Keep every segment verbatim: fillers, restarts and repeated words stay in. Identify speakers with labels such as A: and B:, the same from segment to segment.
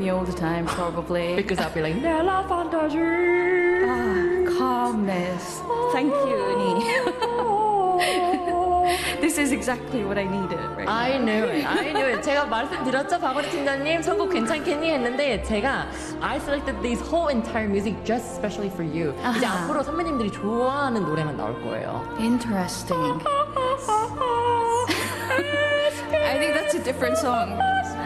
A: me all the time, probably.
B: Because I'll be like, Nella Fantasy.
A: Ah, calmness. Thank you, Uni. This is exactly what I needed right
B: I
A: now.
B: knew it. I knew it. 제가 말씀드렸죠, 박원희 팀장님. 선곡 괜찮겠니? 했는데 제가 I selected this whole entire music just especially for you. 이제
A: 아하.
B: 앞으로 선배님들이 좋아하는 노래만 나올 거예요.
A: Interesting. I think that's a different song.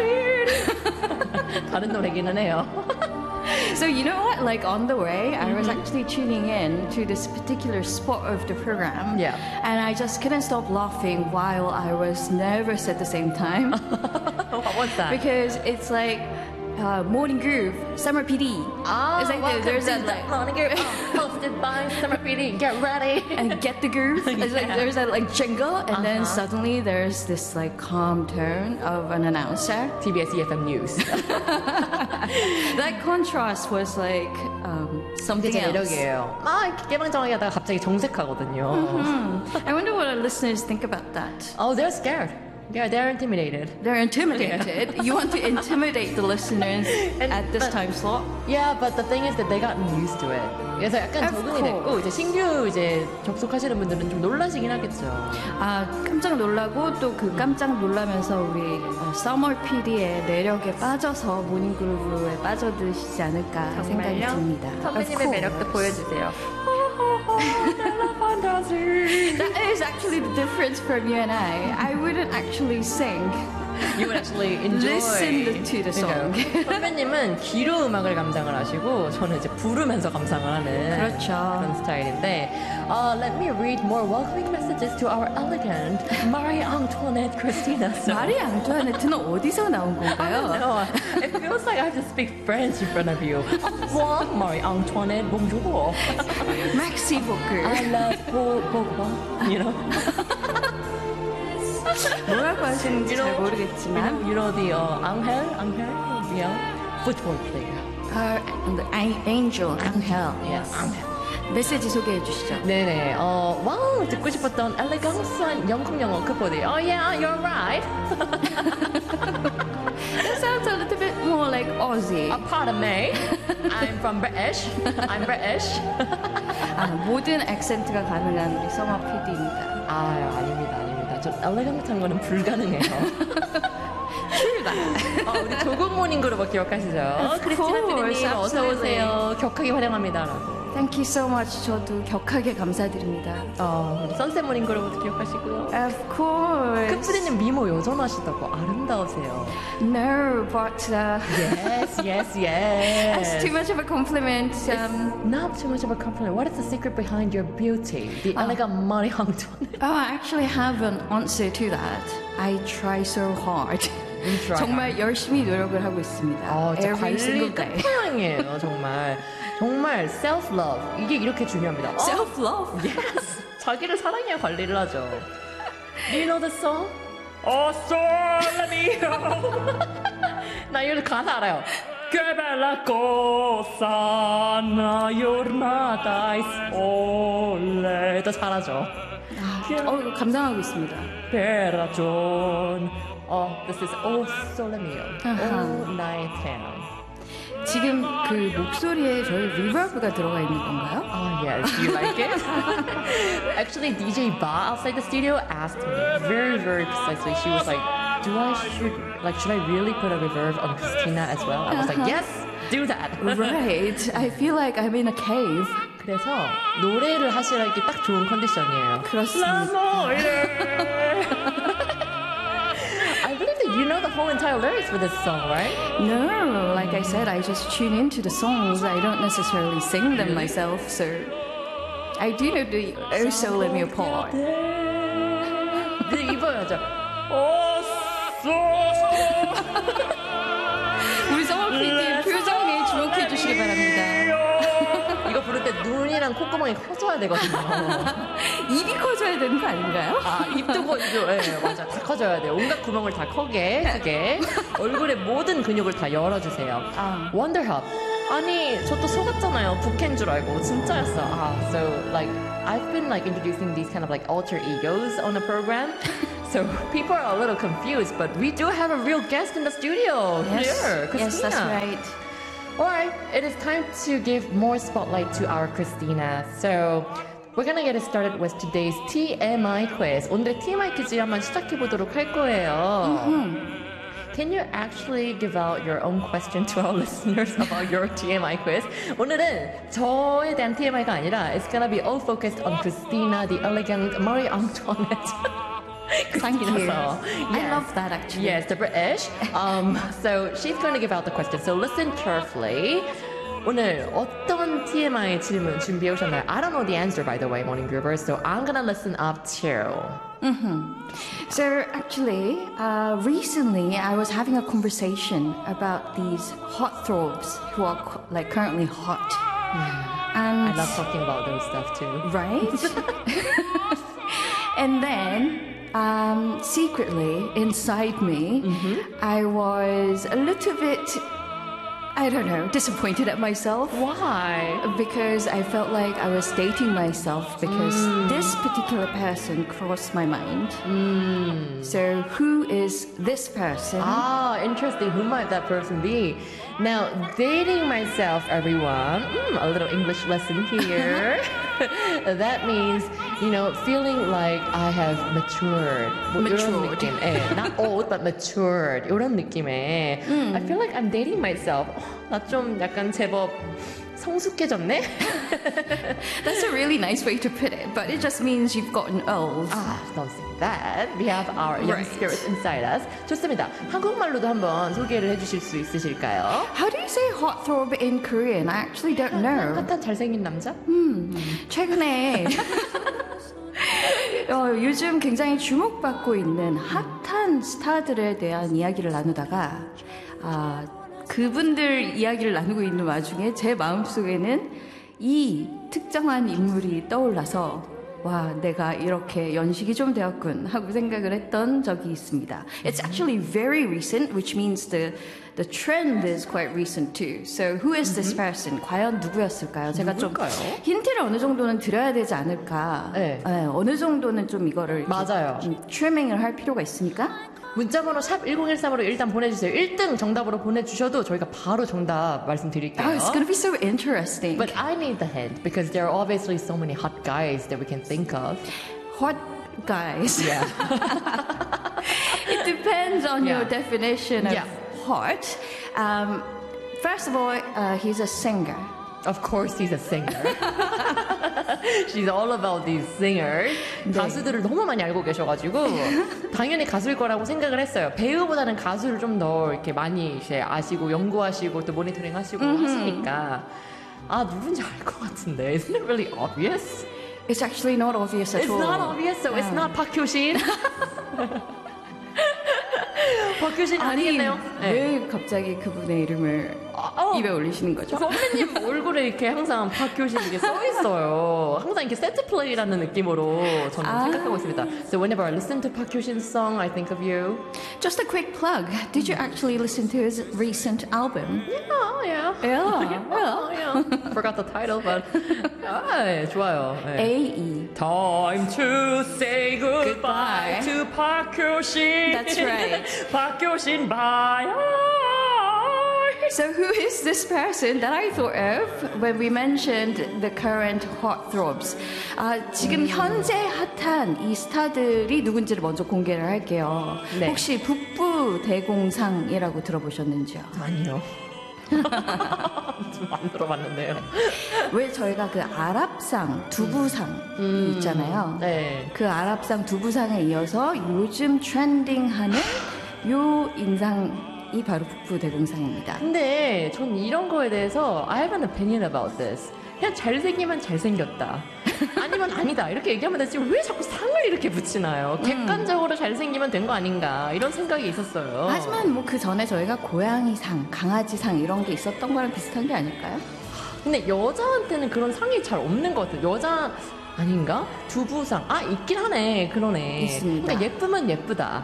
B: 다른 노래기는 해요.
A: So you know what? Like on the way, I was actually tuning in to this particular spot of the program.
B: Yeah.
A: And I just couldn't stop laughing while I was nervous at the same time.
B: What was that?
A: Because it's like uh, Morning Groove, Summer P D.
B: Ah,
A: it's like
B: welcome
A: there's
B: to
A: that
B: the
A: like
B: Morning Groove, hosted by Summer P D. Get ready.
A: and get the groove. It's like
B: Yeah.
A: there's that like jingle, and then
B: Uh-huh.
A: suddenly there's this like calm tone of an announcer.
B: 티비에스 이에프엠 뉴스.
A: That contrast was like um, something
B: 제
A: else.
B: 매력이에요. 막 이렇게 깨방정하게 하다가 갑자기 정색하거든요.
A: Hmm. I wonder what our listeners think about that.
B: Oh, they're scared. Yeah, they're intimidated.
A: They're intimidated. You want to intimidate the listeners
B: And-
A: at this
B: but-
A: time slot?
B: Yeah, but the thing is that they gotten used to it. 그래서 약간
A: Of
B: 적응이 됐고
A: course.
B: 이제 신규 이제 접속하시는 분들은 좀 놀라시긴 하겠죠.
A: 아 깜짝 놀라고 또 그 깜짝 놀라면서 우리 어, 서머 피디의 매력에 빠져서 모닝그루브에 빠져드시지 않을까 생각이 듭니다.
B: 선배님의
A: Of
B: 매력도
A: course.
B: 보여주세요.
A: That is actually the difference from you and I. I wouldn't actually sing.
B: You would actually enjoy.
A: Listen to the song.
B: 그러니까요. 선배님은 귀로 음악을 감상을 하시고 저는 이제 부르면서 감상을 하는
A: 그렇죠.
B: 그런 스타일인데 uh, let me read more welcoming messages to our elegant Marie Antoinette Christina. So,
A: 마리 앙투아네트는 어디서 나온 건가요?
B: No, it feels like I have to speak French in front of you. Au revoir, Marie Antoinette, bonjour.
A: 맥시 보컬.
B: I love Paul Pogba, you know.
A: 뭐라고 하시는지 잘
B: You know,
A: 모르겠지만
B: you know the uh, Angel, Angel, yeah, football player.
A: 아, the Angel, Angel.
B: Yes.
A: 메시지 소개해 주시죠.
B: 네네. 어, 와우, 듣고 싶었던 엘레강스한 영국 영어 그보디. Oh yeah, you're right.
A: That sounds a little bit more like Aussie.
B: A part of me. I'm from British. I'm British.
A: 아, 모든 액센트가 가능한 우리 서머 피디입니다.
B: 아, 아닙니다, 아닙니다. 저 엘레강스한 거는 불가능해요.
A: True
B: 어, 우리 조국 모닝 그룹 기억하시죠?
A: Of
B: 크리스티나
A: course,
B: 피디님 어서
A: absolutely.
B: 오세요. 격하게 환영합니다라고.
A: Thank you so much. 저도 격하게 감사드립니다.
B: 어, 우리 선셋 모닝 그룹도 기억하시고요.
A: Of course.
B: 크프리님 미모 여전하시다고 아름다우세요.
A: No, but uh,
B: Yes, yes, yes.
A: that's too much of a compliment. Um,
B: Not too much of a compliment. What is the secret behind your beauty? The elegant Marie Antoinette.
A: oh, I actually have an answer to that. I try so hard.
B: try
A: 정말 열심히 노력을 하고 있습니다.
B: 아, 진짜
A: Every
B: 관리
A: single day.
B: 끝판왕이에요, 정말. 정말 self-love. 이게 이렇게 중요합니다. 어,
A: Self-love.
B: yes. 자기를 사랑해야 관리를 하죠. Do you know the song? Oh, Solomio. 나 이거 가사 알아요. Que bella cosa una giornata e sole. 또 잘하죠.
A: 어, 감상하고 있습니다.
B: Per ragion. Oh, this is Oh Solomio.
A: 아하.
B: Oh, night town.
A: 지금 그 목소리에 저희 리버브가 들어가 있는 건가요?
B: Oh yes, do you like it? Actually, D J Ba outside the studio asked me very, very precisely. She was like, "Do I should like should I really put a reverb on Christina as well?" I was like, "Yes, do that."
A: Right. I feel like I'm in a cave.
B: 그래서 노래를 하시라기 딱 좋은 컨디션이에요.
A: 그렇습니다.
B: I believe that you know the whole entire lyrics for this song, right?
A: No, like I said, I just tune into the songs. I don't necessarily sing them myself, so I do know the Oh Solomio part.
B: 근데 이거야죠. Oh, so.
A: 우리 서머 피디 표정에 주목해 주시기 바랍니다.
B: 이거 부를 때 눈이랑 콧구멍이 커져야 되거든요.
A: 입이 커져야 되는 거 아닌가요?
B: 아, 입도 커져. 네, 맞아. 다 커져야 돼요. 온갖 구멍을 다 커게, 크게. 얼굴의 모든 근육을 다 열어주세요.
A: 아.
B: 원더헙. 아니, 저 또 속았잖아요. 북캔 줄 알고. 진짜였어. 아, so, like, I've been, like, introducing these kind of, like, alter egos on the program. So people are a little confused, but we do have a real guest in the studio
A: Yes,
B: here, Christina.
A: yes, that's right.
B: All right, it is time to give more spotlight to our Christina. So we're gonna get started with today's T M I quiz. 오늘의 T M I 퀴즈 한번 시작해 보도록 할 거예요.
A: Mm-hmm.
B: Can you actually give out your own question to our listeners about your T M I quiz? 오늘은 저에 대한 T M I가 아니라 it's gonna be all focused on Christina, the elegant Marie Antoinette.
A: Thank you.
B: Christina.
A: I
B: Yes.
A: love that actually.
B: Yes, the British. Um, so she's going to give out the question. So listen carefully. 오늘 어떤 T M I 질문 준비해 오셨나요? I don't know the answer, by the way, morning groovers. So I'm gonna listen up too.
A: So actually, uh, recently I was having a conversation about these hot throbs who are cu- like currently hot. And
B: I love talking about those stuff too.
A: right? And then um, secretly inside me, I was a little bit, I don't know, disappointed at myself.
B: Why?
A: Because I felt like I was dating myself because this particular person crossed my mind. So who is this person?
B: Ah, interesting. Who might that person be? Now, dating myself, everyone. Mm, a little English lesson here. That means, you know, feeling like I have matured. 뭐 이런
A: Matured.
B: 느낌. 예, not old, but matured. 이런 느낌에. I feel like I'm dating myself. 나 좀 약간 제법 성숙해졌네?
A: That's a really nice way to put it, but it just means you've gotten old.
B: Ah, don't say that. We have our young
A: Right.
B: spirits inside us. 좋습니다. 한국말로도 한번 소개를 해주실 수 있으실까요?
A: How do you say hot throb in Korean? I actually don't know.
B: 핫한 잘생긴 남자?
A: 최근에 어, 요즘 굉장히 주목받고 있는 핫한 스타들에 대한 이야기를 나누다가 아, 그분들 이야기를 나누고 있는 와중에 제 마음속에는 이 특정한 인물이 떠올라서 와, 내가 이렇게 연식이 좀 되었군 하고 생각을 했던 적이 있습니다. It's actually very recent, which means the the trend is quite recent too. So who is this person? 과연 누구였을까요? 제가 좀
B: 누굴까요?
A: 힌트를 어느 정도는 드려야 되지 않을까?
B: 네.
A: 네, 어느 정도는 좀 이거를 이렇게
B: 맞아요.
A: 좀 트리밍을 할 필요가 있으니까.
B: 문자번호 샵 일공일삼으로 일단 보내주세요. 일 등 정답으로 보내주셔도 저희가 바로 정답 말씀드릴게요.
A: Oh, it's going to be so interesting.
B: But I need the hint because there are obviously so many hot guys that we can think of.
A: Hot guys.
B: Yeah.
A: It depends on
B: Yeah.
A: your definition of
B: Yeah.
A: hot. Um, first of all, uh, he's a singer.
B: Of course he's a singer. She's all about these singers. 가수들을 너무 많이 알고 계셔가지고 당연히 가수일 거라고 생각을 했어요. 배우보다는 가수를 좀 더 이렇게 많이 이제 아시고 연구하시고 또 모니터링 하시고 하시니까 아 누군지 알 것 같은데. Isn't it really obvious?
A: It's actually not obvious at
B: It's
A: all.
B: not obvious, so it's not 박효신. 박효신
A: 아니,
B: 아니겠네요. 네.
A: 왜 갑자기 그분의 이름을
B: 어.
A: 입에 올리시는 거죠?
B: 선배님 얼굴에 이렇게 항상 박효신 이게 써 있어요. 항상 이렇게 세트 플레이라는 느낌으로 저는
A: 아.
B: 생각하고 있습니다. So whenever I listen to Park Hyo-shin's song, I think of you.
A: Just a quick plug. Did you actually listen to his recent album?
B: Oh yeah.
A: Yeah.
B: Oh, yeah. Forgot the title, but 아, 네, 좋아요. 네.
A: A.E.
B: Time to say
A: Goodbye.
B: goodbye, to Park Hyo-shin.
A: That's right.
B: Park Hyo-shin, bye.
A: So who is this person that I thought of when we mentioned the current hot throbs? 아, 지금 현재 핫한 이 스타들이 누군지를 먼저 공개를 할게요.
B: 네.
A: 혹시 북부 대공상이라고 들어보셨는지요?
B: 아니요. 좀 안 들어봤는데요.
A: 왜 저희가 그 아랍상, 두부상 있잖아요.
B: 네.
A: 그 아랍상, 두부상에 이어서 요즘 트렌딩하는 요 인상이 바로 북부 대공상입니다.
B: 근데 전 이런 거에 대해서 I have an opinion about this. 그냥 잘생기면 잘생겼다. 아니면 아니다. 이렇게 얘기하면 되지. 왜 자꾸 상을 이렇게 붙이나요? 객관적으로 잘생기면 된 거 아닌가. 이런 생각이 있었어요.
A: 하지만 뭐 그 전에 저희가 고양이상, 강아지상 이런 게 있었던 거랑 비슷한 게 아닐까요?
B: 근데 여자한테는 그런 상이 잘 없는 것 같아요. 여자 아닌가? 두부상. 아, 있긴 하네. 그러네.
A: 있습니다.
B: 그러니까 예쁘면 예쁘다.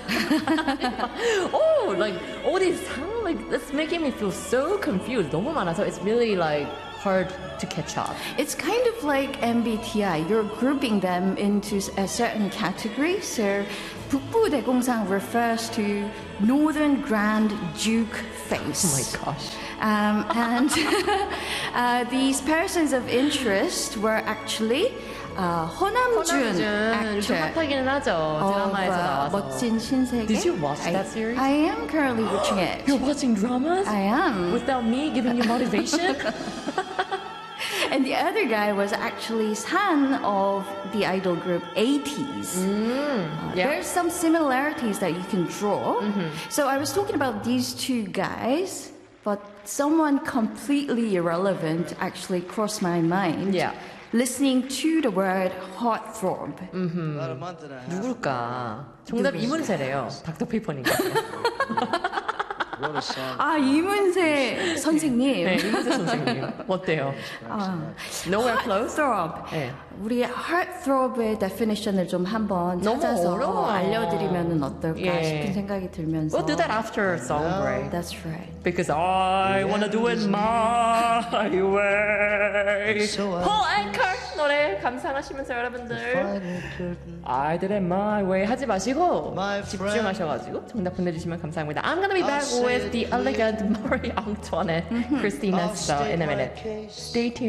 B: oh, like all these 상, like it's making me feel so confused. 너무 많아서 it's really like hard to catch up.
A: It's kind of like M B T I. You're grouping them into a certain category. So 북부 대공상 refers to Northern Grand Duke face.
B: Oh my gosh.
A: Um, and uh, these persons of interest were actually uh, 허남준
B: 요즘
A: actor
B: 핫하기는 하죠.
A: of
B: 드라마에서
A: uh,
B: 나와서.
A: 멋진 신세계.
B: Did you watch
A: I,
B: that series?
A: I am currently watching it.
B: You're watching dramas?
A: I am.
B: Without me giving you motivation?
A: And the other guy was actually son of the idol group eighties.
B: Mm,
A: Uh,
B: yeah.
A: There's some similarities that you can draw.
B: Mm-hmm.
A: So I was talking about these two guys, but someone completely irrelevant actually crossed my mind.
B: Yeah.
A: Listening to the word heartthrob.
C: About a month and a half.
B: 누굴까? 정답 이문세래요. 닥터페이퍼니까.
C: Wrote a song.
A: 아, 이문세 선생님.
B: 네, 이문세 선생님. 어때요?
A: 아,
B: Nowhere close?
A: heartthrob.
B: 네.
A: 우리 heartthrob의 definition을 좀 한번
B: 너무
A: 찾아서
B: 어려워요.
A: 알려드리면 어떨까
B: 예.
A: 싶은 생각이 들면서.
B: We'll do that after song break.
A: That's right.
B: Because I wanna do it my way.
C: So I-
B: Paul Anka 노래 감상하시면서 여러분들
C: Final curtain.
B: I did it my way 하지 마시고
C: My
B: 집중하셔가지고 정답 보내주시면 감사합니다. I'm gonna be back
C: I'll say
B: with
C: it
B: the
C: clear.
B: elegant Marie Antoinette Christina
C: I'll
B: Star in a
C: state my
B: minute.
C: case.
B: Stay tuned.